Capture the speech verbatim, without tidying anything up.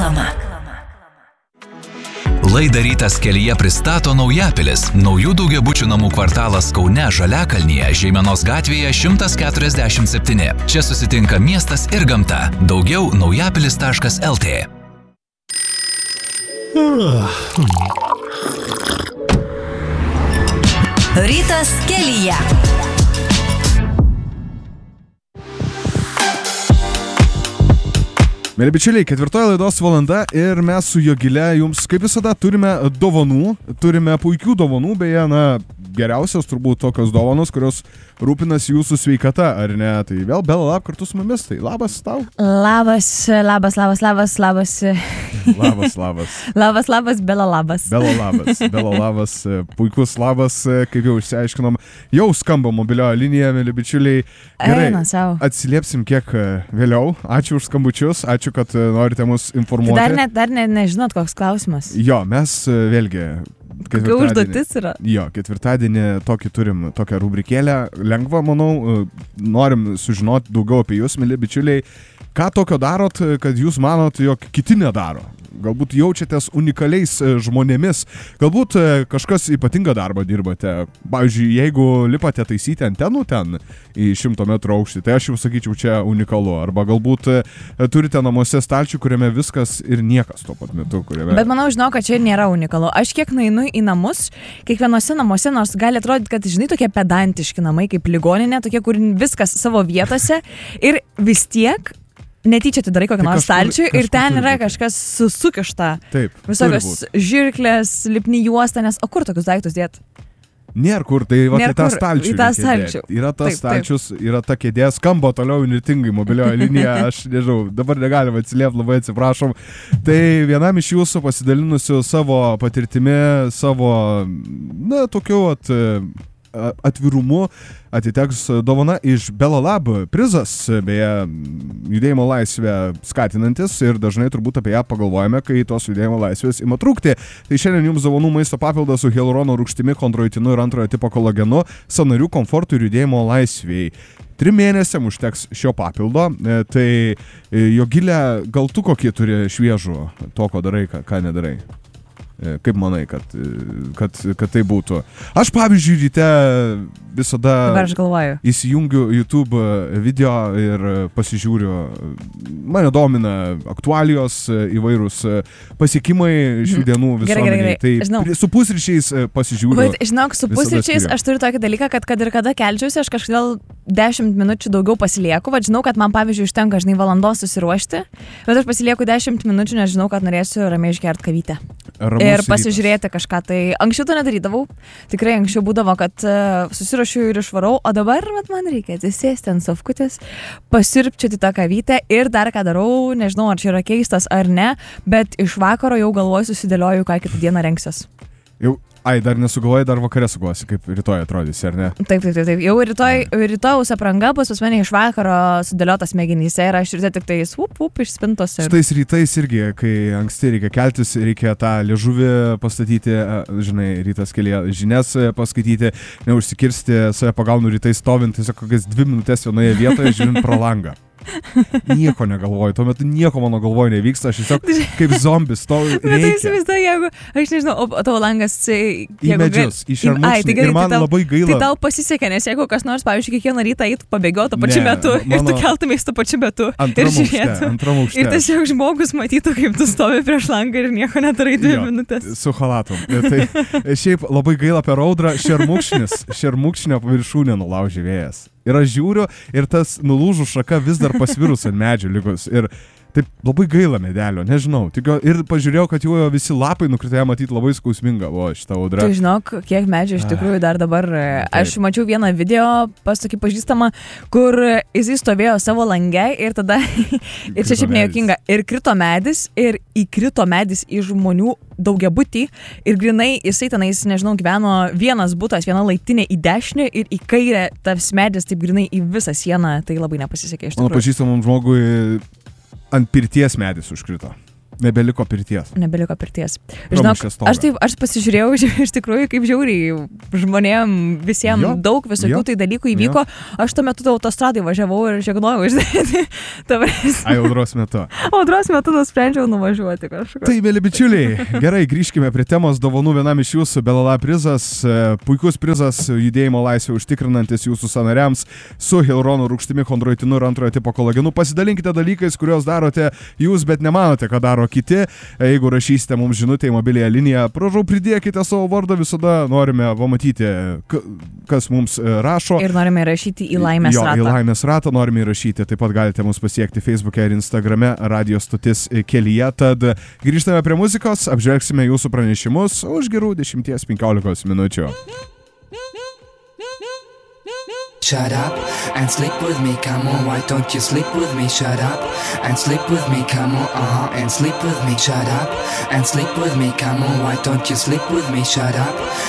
Reklama. Laidą Rytas kelyje pristato Naujapilis, naujų daugiabučių namų kvartalas Kaune, Žaliakalnyje, Žeimenos gatvėje šimtas keturiasdešimt septyni. Čia susitinka miestas ir gamta. Daugiau naujapilis taškas lt. Rytas kelyje. Mėly bičiuliai, ketvirtoji laidos valanda ir mes su Jogile jums, kaip visada, turime dovanų, turime puikių dovanų, beje, na, geriausios turbūt tokios dovanos, kurios rūpinasi jūsų sveikata, ar ne? Tai vėl Bela Lab kartu su mumis, tai labas tau. Labas, labas, labas, labas, labas. Labas, labas. Labas, labas, Bela Labas. Bela Labas, Bela Labas, puikus labas, kaip jau išsiaiškinom, jau skamba mobilioje linija, mėly bičiuliai. Gerai, Eina savo. Atsiliepsim kiek vėliau. Ačiū už skambučius, ačiū, kad norite mus informuoti. Dar net, dar net nežinot, koks klausimas. Jo, mes vėlgi Kokia užduotis yra? Jo, ketvirtadienį tokį turim tokią rubrikėlę. Lengva, manau, norim sužinoti daugiau apie jūs, mėly bičiuliai. Ką tokio darot, kad jūs manot, jog kiti nedaro? Galbūt jaučiatės unikaliais žmonėmis. Galbūt kažkas ypatingą darbą dirbate. Pavyzdžiui, jeigu lipate taisyti antenų ten į šimto metrų aukštį, tai aš jau sakyčiau, čia unikalu. Arba galbūt turite namuose stalčių, kuriame viskas ir niekas tuo pat metu. Kuriame... Bet manau, žinau, kad čia nėra unikalu. Aš kiek nueinu į namus, kiekvienose namuose, nors gali atrodyti, kad, žinai, tokie pedantiški namai kaip ligoninė, tokie, kur viskas savo vietose ir vis tiek netyčia atidarai kokią nors stalčių ir ten yra kažkas sukišta. Taip. Visokios žirklės, lipni juosta, nes o kur tokius daiktus dėt? Nėra kur, tai va, į tą stalčių. Į tą stalčių. Yra tas stalčius, yra ta kėdė, skamba toliau nirtingai mobilioje linija, aš nežinau, dabar negalim atsiliepti, labai atsiprašom. Tai vienam iš jūsų pasidalinusių savo patirtimi, savo, na, tokiu at, atvirumu atiteks dovana iš Bela Lab prizas, beje, judėjimo laisvę skatinantis ir dažnai turbūt apie ją pagalvojame, kai tos judėjimo laisvės ima trūkti. Tai šiandien jums dovanų maisto papildas su hialurono rūgštimi, chondroitinu ir antrojo tipo kolagenu, sąnarių komfortui ir judėjimo laisvėjai. Trim mėnesiam užteks šio papildo, tai Jogile, gal tu kokį turi šviežų to, ko darai, ką, ką nedarai? Kaip manai, kad, kad, kad tai būtų? Aš, pavyzdžiui, ryte visada įsijungiu YouTube video ir pasižiūriu. Mane domina aktualijos, įvairūs pasiekimai šių dienų visuomeniai. Tai žinau. Su pusryčiais pasižiūriu. Bet, žinok, su pusryčiais aš turiu tokį dalyką, kad kad ir kada kelčiausi, aš kažkodėl dešimt minučių daugiau pasilieku. Va, žinau, kad man, pavyzdžiui, užtenka, žinai, valandos susiruošti, bet aš pasilieku dešimt minučių, nes žinau, kad norėsiu ramiai išgerti kavytę. Ramus ir pasižiūrėti kažką. Tai anksčiau to nedarydavau. Tikrai anksčiau būdavo, kad uh, susirašiu ir išvarau, o dabar mat, man reikia atsisėsti ant sofkutės, pasirpčioti tą kavytę ir dar ką darau, nežinau, ar čia yra keistas ar ne, bet iš vakaro jau galvoju, susidėlioju, ką kitą dieną rengsiuos. Jau Ai, dar nesugalvoji, dar vakare sugalvosi, kaip rytoj atrodys, ar ne? Taip, taip, taip. Jau rytoj, rytojaus apranga bus pas mane iš vakaro sudėliotas smegenyse ir aš ryte tik tai up, up, iš spintos. Ir... Šitais rytais irgi, kai anksti reikia keltis, reikia tą liežuvį pastatyti, žinai, rytas kelyje žinias paskaityti, neužsikirsti, save pagaunu rytais stovint, tiesiog kokias dvi minutės vienoje vietoje, žiūrint pro langą. Nieko negalvoju, tuo metu nieko mano galvoje nevyksta, aš tiesiog kaip zombis stoviu. Bet tai įsivaizduoju, jeigu, aš nežinau, o tavo langas į medžius, į šermukšnį, tai ir man tai tau, labai gaila. Tai tau pasisekė, nes jeigu kas nors, pavyzdžiui, kiekvieną rytą eitų pabėgioti pačiu ne, metu mano... ir tu keltumės tuo pačiu metu ir žiūrėtų. Ir tiesiog žmogus matytų, kaip tu stovi prieš langą ir nieko nedarai dvi jo, minutės. Su chalatom. Tai šiaip labai gaila per audrą, šermukšnis, šermukšnio viršūnę nulaužė vėjas. Ir aš žiūriu, ir tas nulūžų šaka vis dar pasvirus ant medžių likus. Ir taip labai gaila medelio, nežinau. Tik, ir pažiūrėjau, kad jau visi lapai nukritę, matyti labai skausminga buvo šitą audrą. Tu žinok, kiek medžių iš tikrųjų dar dabar. Aš mačiau vieną video pas tokį pažįstamą, kur jis stovėjo savo lange ir tada, ir čia šiaip nejuokinga, ir krito medis, ir įkrito medis į žmonių daugiabutį ir grinai jisai tenais, nežinau, gyveno vienas butas, viena laiptinė į dešinę ir į kairę tas medis taip grinai į visą sieną, tai labai nepasisekė iš tikrųjų. Mano pažįstamam žmogui ant pirties medis užkrito. Nebeliko pirties. Nebeliko pirties. Žinok, aš taip, aš pasižiūrėjau iš tikrųjų, kaip žiauriai žmonėm visiems jo, daug visokių jo, tai dalykų įvyko. Jo. Aš tuo metu autostradai važiavau ir žegnojau išdėti. Ai, audros metu. Audros metu nusprendžiau nuvažiuoti kažkur. Tai, mėly bičiuliai, gerai, grįžkime prie temos dovanų vienam iš jūsų. Belala prizas, puikus prizas, judėjimo laisvę užtikrinantis jūsų sąnariams su hialurono rūgštimi, chondroitinu ir antrojo tipo kolagenu. Pasidalinkite dalykais, kuriuos darote jūs, bet nemanote, ką daro kiti. Jeigu rašysite mums žinutę į mobiliąją liniją, prašau, pridėkite savo vardą, visada norime pamatyti, kas mums rašo. Ir norime įrašyti į laimės jo, ratą. Jo, į laimės ratą norime įrašyti. Taip pat galite mus pasiekti Facebook'e ir Instagram'e Radio stotis kelyje. Tad grįžtame prie muzikos, apžvelgsime jūsų pranešimus už gerų dešimties penkiolikos minučių. Shut up and sleep with me, come on, why don't you sleep with me? Shut up and sleep with me, come on, uh-huh, and sleep with me. Shut up and sleep with me, come on, why don't you sleep with me? Shut up